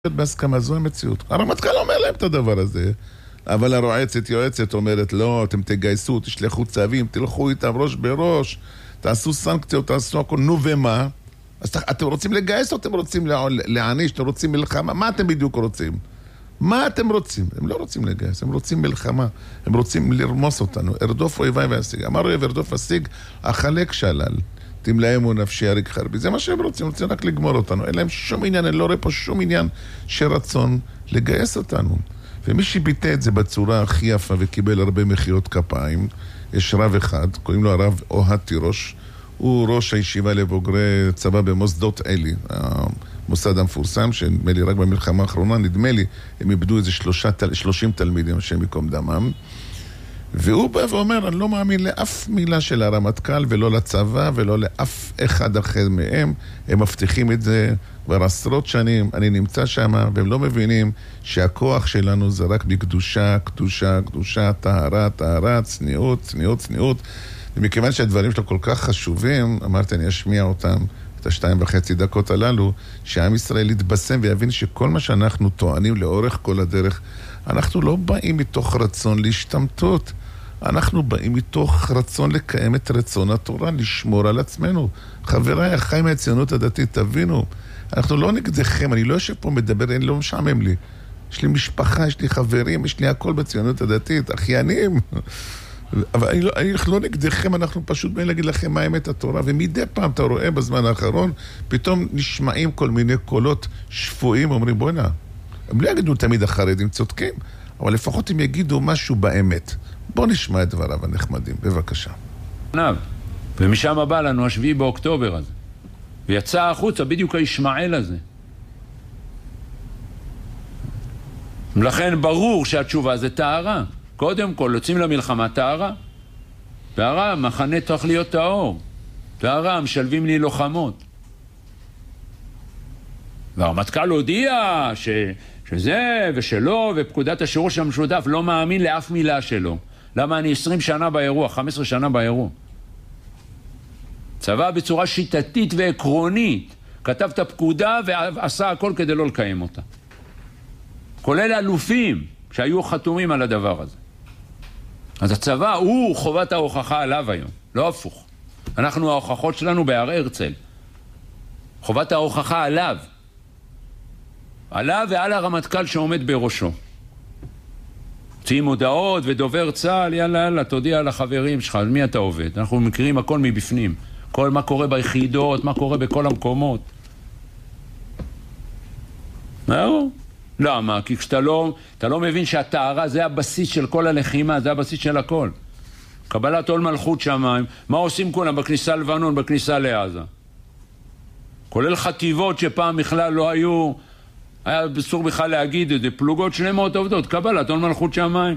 בהסכמה, זו המציאות. הרמטכ"ל אומר להם את הדבר הזה, אבל הרועצת, יועצת אומרת, לא, אתם תגייסו, תשלחו צווים, תלכו איתם ראש בראש, תעשו סנקציות, תעשו הכל, נו ומה? אז אתם רוצים לגייס או אתם רוצים להעניש, אתם רוצים מלחמה? מה אתם בדיוק רוצים? מה אתם רוצים? הם לא רוצים לגייס, הם רוצים מלחמה, הם רוצים לרמוס אותנו. ארדוף אויבי ואשיג. אמר אויב ארדוף אשיג, החלק שלל. תמלאמו נפשי הריק חרבי. זה מה שהם רוצים רק לגמור אותנו. אין להם שום עניין, אני לא רואה פה שום עניין שרצון לגייס אותנו. ומי שביטא את זה בצורה הכי יפה וקיבל הרבה מחיאות כפיים, יש רב אחד, קוראים לו הרב אוהד תירוש, הוא ראש הישיבה לבוגרי צבא במוסדות אלי, המוסד המפורסם, שנדמה לי רק במלחמה האחרונה, נדמה לי, הם איבדו איזה 30 תלמידים, השם יקום דמם. והוא בא ואומר, אני לא מאמין לאף מילה של הרמטכ"ל ולא לצבא ולא לאף אחד אחר מהם. הם מבטיחים את זה כבר עשרות שנים, אני נמצא שם, והם לא מבינים שהכוח שלנו זה רק בקדושה, קדושה, קדושה, טהרה, טהרה, צניעות, צניעות, צניעות. ומכיוון שהדברים שלו כל כך חשובים, אמרתי, אני אשמיע אותם, את 2.5 דקות הללו, שהעם ישראל יתבשם ויבין שכל מה שאנחנו טוענים לאורך כל הדרך, אנחנו לא באים מתוך רצון להשתמטות, אנחנו באים מתוך רצון לקיים את רצון התורה, לשמור על עצמנו. חבריי, החיים מהציונות הדתית, תבינו, אנחנו לא נגדכם, אני לא יושב פה מדבר, אני לא משעמם לי. יש לי משפחה, יש לי חברים, יש לי הכל בציונות הדתית, אחיינים. אבל אני לא נגדכם, אנחנו פשוט באים להגיד לכם מה האמת התורה, ומדי פעם אתה רואה בזמן האחרון, פתאום נשמעים כל מיני קולות שפויים, אומרים בוא'נה, הם לא יגידו תמיד החרדים צודקים, אבל לפחות הם יגידו משהו באמת. בוא נשמע את דבריו הנחמדים, בבקשה. ומשם בא לנו 7 באוקטובר הזה, ויצא החוצה בדיוק הישמעאל הזה. לכן ברור שהתשובה זה טהרה. קודם כל, יוצאים למלחמה טהרה. טהרה, מחנה צריך להיות טהור. טהרה, משלבים לי לוחמות. והרמטכ"ל הודיע שזה ושלו, ופקודת השירות של המשותף לא מאמין לאף מילה שלו. למה אני 20 שנה באירוע, 15 שנה באירוע. צבא בצורה שיטתית ועקרונית, כתב את הפקודה ועשה הכל כדי לא לקיים אותה. כולל אלופים שהיו חתומים על הדבר הזה. אז הצבא הוא חובת ההוכחה עליו היום, לא הפוך. אנחנו ההוכחות שלנו בהר הרצל. חובת ההוכחה עליו. עליו ועל הרמטכ"ל שעומד בראשו. מוציאים הודעות ודובר צה"ל, יאללה, תודיע לחברים שלך, על מי אתה עובד. אנחנו מכירים הכל מבפנים. כל מה קורה ביחידות, מה קורה בכל המקומות. זהו? למה? כי כשאתה לא מבין שהטהרה זה הבסיס של כל הלחימה, זה הבסיס של הכל. קבלת עול מלכות שמיים. מה עושים כולם בכניסה לבנון, בכניסה לעזה? כולל חטיבות שפעם בכלל לא היו, היה בסור בכלל להגיד את זה, פלוגות שלמות עובדות, קבלת עול מלכות שמיים.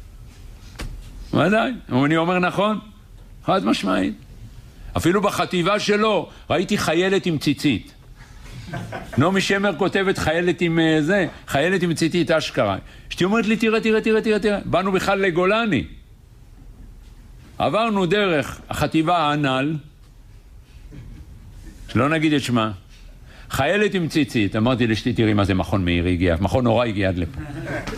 ודאי, אני אומר נכון, חד משמעית. אפילו בחטיבה שלו ראיתי חיילת עם ציצית. נעמי שמר כותבת חיילת עם זה, חיילת עם ציצית אשכרה. שתי אומרת לי, תראה, באנו בכלל לגולני. עברנו דרך החטיבה הענל, שלא נגיד את שמה, חיילת עם ציצית. אמרתי לשתי, תראי מה זה מכון מאיר הגיע, מכון נורא הגיע עד לפה.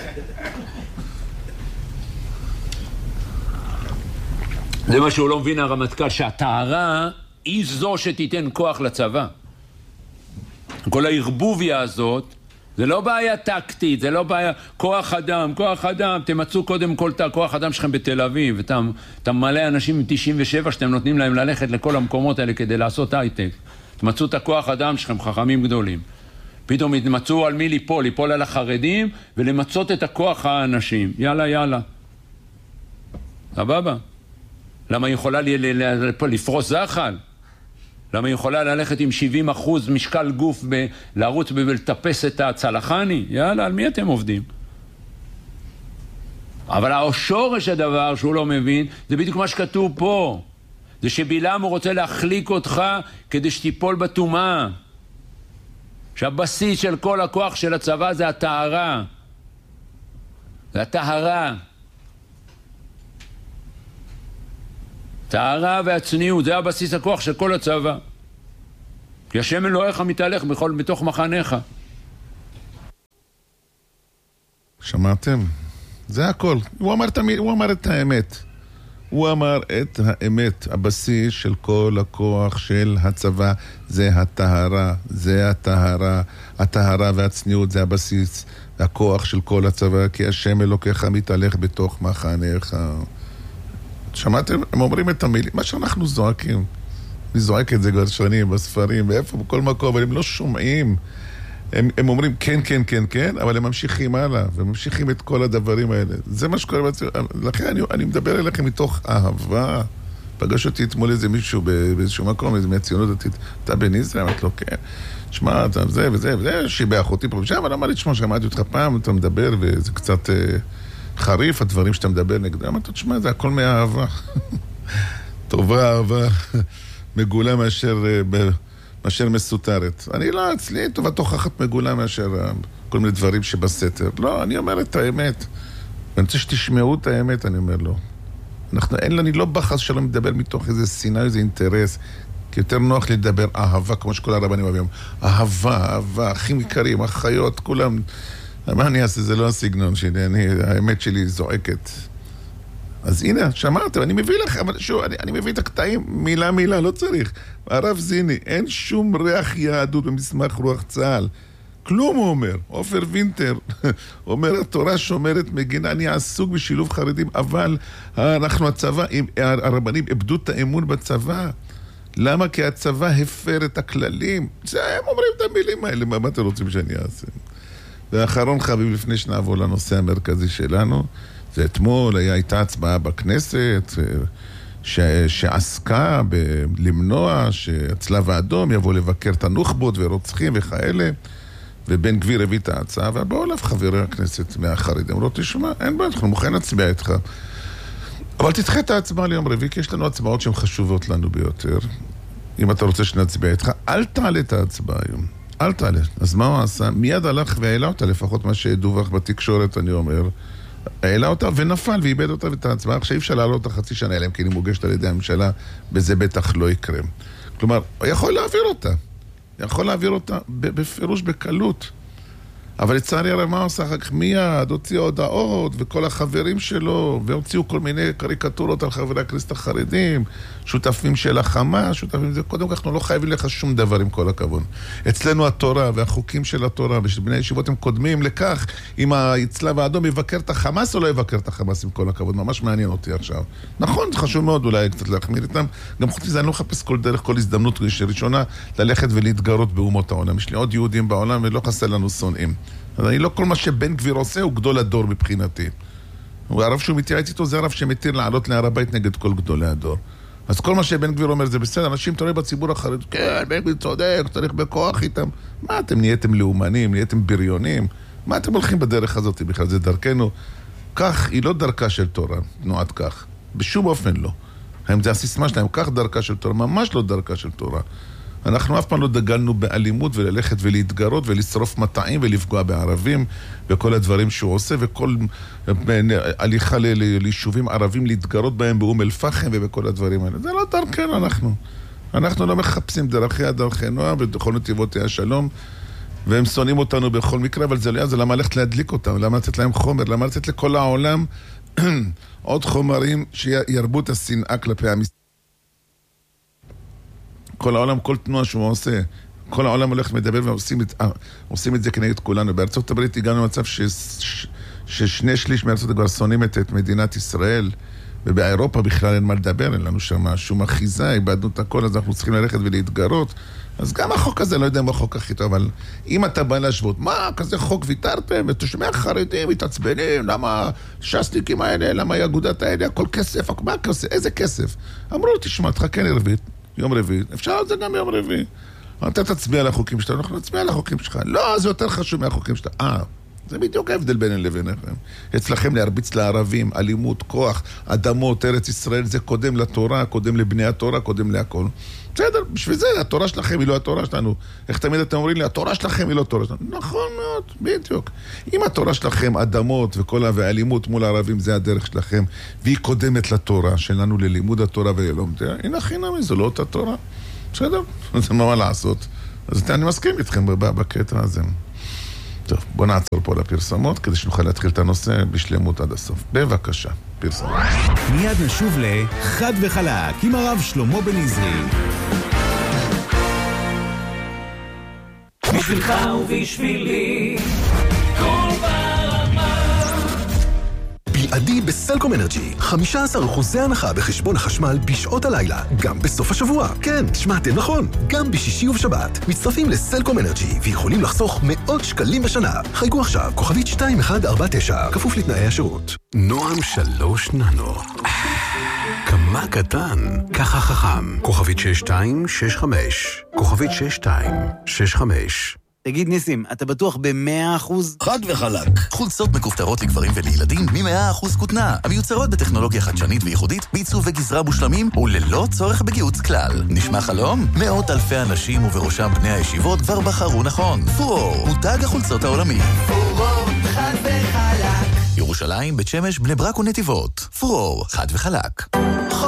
זה מה שהוא לא מבין הרמטכ"ל, שהטהרה היא זו שתיתן כוח לצבא. כל הערבוביה הזאת, זה לא בעיה טקטית, זה לא בעיה כוח אדם, תמצאו קודם כל את הכוח אדם שלכם בתל אביב, ואתה מלא אנשים עם 97 שאתם נותנים להם ללכת לכל המקומות האלה כדי לעשות הייטק. תמצאו את הכוח אדם שלכם, חכמים גדולים. פתאום תמצאו על מי ליפול על החרדים, ולמצות את הכוח האנשים. יאללה. סבבה. למה היא יכולה לפרוס זחל? למה היא יכולה ללכת עם 70% משקל גוף לערוץ ולטפס את הצלחני? יאללה, על מי אתם עובדים? אבל השורש הדבר שהוא לא מבין, זה בדיוק מה שכתוב פה. זה שבלעם הוא רוצה להחליק אותך כדי שתיפול בטומאה. שהבסיס של כל הכוח של הצבא זה הטהרה. זה הטהרה. טהרה והצניעות, זה הבסיס הכוח של כל הצבא. כי השם אלוהיך מתהלך בתוך מחניך. שמעתם? זה הכל. הוא אמר את האמת. הוא אמר את האמת. הבסיס של כל הכוח של הצבא זה הטהרה. זה הטהרה. הטהרה והצניעות זה הבסיס. הכוח של כל הצבא, כי השם אלוקיך מתהלך בתוך מחניך. שמעתם? הם אומרים את המילים. מה שאנחנו זועקים. אני זועק את זה כבר שנים בספרים, ואיפה בכל מקום, אבל הם לא שומעים. הם אומרים כן, כן, כן, כן, אבל הם ממשיכים הלאה, וממשיכים את כל הדברים האלה. זה מה שקורה בציבור. לכן אני מדבר אליכם מתוך אהבה. פגש אותי אתמול איזה מישהו באיזשהו מקום, איזה מהציונות דתית, אתה בן ישראל? אמרתי לו, כן. שמע, אתה זה וזה וזה, שיבח אותי פה ושם, אבל אמר לי, תשמע, שמעתי אותך פעם, אתה מדבר, וזה קצת חריף, הדברים שאתה מדבר נגד. אמרתי, תשמע, זה הכל מהאהבה. טובה, אהבה, מגולה מאשר מסותרת. אני לא, אצלי טובה תוכחת מגולה מאשר כל מיני דברים שבסתר. לא, אני אומר את האמת. ואני רוצה שתשמעו את האמת, אני אומר לו. אני לא בחס שלא מדבר מתוך איזה שנאה, איזה אינטרס. כי יותר נוח לי לדבר אהבה, כמו שכל הרבנים אוהבים. אהבה, אהבה, אחים יקרים, אחיות, כולם. מה אני אעשה? זה לא הסגנון שלי. האמת שלי זועקת. אז הנה, שמעתם, אני מביא לכם, שוב, אני מביא את הקטעים מילה מילה, לא צריך. הרב זיני, אין שום ריח יהדות במסמך רוח צה"ל. כלום הוא אומר. עופר וינטר אומר, התורה שומרת מגינה, אני עסוק בשילוב חרדים, אבל אנחנו הצבא, הרבנים איבדו את האמון בצבא. למה? כי הצבא הפר את הכללים. הם אומרים את המילים האלה, מה אתם רוצים שאני אעשה? ואחרון חביב, לפני שנעבור לנושא המרכזי שלנו, זה אתמול הייתה הצבעה בכנסת שעסקה למנוע שהצלב האדום יבוא לבקר את הנוח'בות ורוצחים וכאלה, ובן גביר הביא את ההצעה, ובאו אליו חברי הכנסת מהחרדים, אמרו, תשמע, אין בעיה, אנחנו מוכנים להצביע איתך, אבל תדחה את ההצבעה ליום רביעי, כי יש לנו הצבעות שהן חשובות לנו ביותר. אם אתה רוצה שנצביע איתך, אל תעלה את ההצבעה היום. אל תעלה. אז מה הוא עשה? מיד הלך והעלה אותה, לפחות מה שדווח בתקשורת, אני אומר, העלה אותה ונפל ואיבד אותה ואת ההצבעה. עכשיו אי אפשר להעלות אותה חצי שנה אליהם, כי היא מוגשת על ידי הממשלה, בזה בטח לא יקרה. כלומר, הוא יכול להעביר אותה. יכול להעביר אותה בפירוש בקלות. אבל לצערי הרב מה עושה אחר כך? מיד הוציאו הודעות וכל החברים שלו, והוציאו כל מיני קריקטורות על חברי הכנסת החרדים, שותפים של החמה, שותפים זה. קודם כך אנחנו לא חייבים לך שום דבר עם כל הכבוד. אצלנו התורה והחוקים של התורה ושל בני הישיבות הם קודמים לכך אם הצלב האדום יבקר את החמאס או לא יבקר את החמאס עם כל הכבוד. ממש מעניין אותי עכשיו. נכון, זה חשוב מאוד אולי קצת להחמיר איתם. גם חוץ מזה אני לא מחפש כל דרך, כל הזדמנות ראשונה ללכת ולהתגרות באומות העולם. יש לי עוד יהודים בעולם ולא חסר לנו שונאים. אז אני לא כל מה שבן גביר עושה הוא גדול הדור מבחינתי. הרב שהוא מתייעץ איתו זה הרב שמתיר לעלות להר הבית נגד כל גדולי הדור. אז כל מה שבן גביר אומר זה בסדר, אנשים תראי בציבור החרדי, כן, בן גביר צודק, צריך בכוח איתם. מה אתם נהייתם לאומנים, נהייתם בריונים? מה אתם הולכים בדרך הזאת בכלל? זה דרכנו. כך היא לא דרכה של תורה, תנועת כך. בשום אופן לא. זה הסיסמה שלהם, כך דרכה של תורה, ממש לא דרכה של תורה. אנחנו אף פעם לא דגלנו באלימות וללכת ולהתגרות ולשרוף מטעים ולפגוע בערבים וכל הדברים שהוא עושה וכל הליכה ליישובים ערבים להתגרות בהם באום אל-פחם ובכל הדברים האלה. זה לא דרכנו אנחנו לא מחפשים דרכי נועם ובכל נתיבותי השלום והם שונאים אותנו בכל מקרה, אבל זה לא, זה למה ללכת להדליק אותם, למה לתת להם חומר, למה לתת לכל העולם עוד חומרים שירבו את השנאה כלפי המסתכל. כל העולם, כל תנועה שהוא עושה, כל העולם הולך מדבר ועושים את זה כנגד כולנו. בארצות הברית הגענו למצב ששני שליש מארצות כבר שונאים את מדינת ישראל, ובאירופה בכלל אין מה לדבר, אין לנו שם שום אחיזה, איבדנו את הכל, אז אנחנו צריכים ללכת ולהתגרות. אז גם החוק הזה, לא יודע מה החוק הכי טוב, אבל אם אתה בא להשוות, מה, כזה חוק ויתרתם, ותושבי החרדים מתעצבנים, למה שסניקים האלה, למה האגודות האלה, הכל כסף, מה כסף, איזה כסף? אמרו, תשמע, תחכה לרבית. יום רביעי, אפשר על זה גם יום רביעי. אתה תצביע על החוקים שלך, אנחנו נצביע על החוקים שלך. לא, זה יותר חשוב מהחוקים שלך. זה בדיוק ההבדל בינינו לביניכם. אצלכם להרביץ לערבים, אלימות, כוח, אדמות, ארץ ישראל, זה קודם לתורה, קודם לבני התורה, קודם להכל. בסדר, בשביל זה, התורה שלכם היא לא התורה שלנו. איך תמיד אתם אומרים לי, התורה שלכם היא לא התורה שלנו. נכון מאוד, בדיוק. אם התורה שלכם, אדמות והאלימות מול הערבים, זה הדרך שלכם, והיא קודמת לתורה שלנו, ללימוד התורה וללומדיה, הנה חינמי, זו לא אותה תורה. בסדר? זה מה לעשות. אז אני מסכים איתכם בקטע הזה. טוב, בוא נעצור פה לפרסמות, כדי שנוכל להתחיל את הנושא בשלמות עד הסוף. בבקשה, פרסמות. מיד נשוב לחד וחלק, עם הרב שלמה בן עזרי. בשבילך ובשבילי, כל ברמה. בלעדי בסלקום אנרג'י, 15% הנחה בחשבון החשמל בשעות הלילה, גם בסוף השבוע. כן, שמעתם נכון, גם בשישי ובשבת. מצטרפים לסלקום אנרג'י ויכולים לחסוך מאות שקלים בשנה. חייגו עכשיו, כוכבית 2149, כפוף לתנאי השירות. נועם 3 ננו. כמה קטן, ככה חכם. כוכבית 6265. כוכבית 6265. תגיד ניסים, אתה בטוח ב100%? חד וחלק. חולצות מכופתרות לגברים ולילדים מ100% כותנה, המיוצרות בטכנולוגיה חדשנית וייחודית, בעיצוב וגזרה מושלמים וללא צורך בגיוץ כלל. נשמע חלום? מאות אלפי אנשים ובראשם בני הישיבות כבר בחרו נכון. פורור, מותג החולצות העולמי. פורור, חד וחלק. ירושלים, בית שמש, בני ברק ונתיבות. פורור, חד וחלק.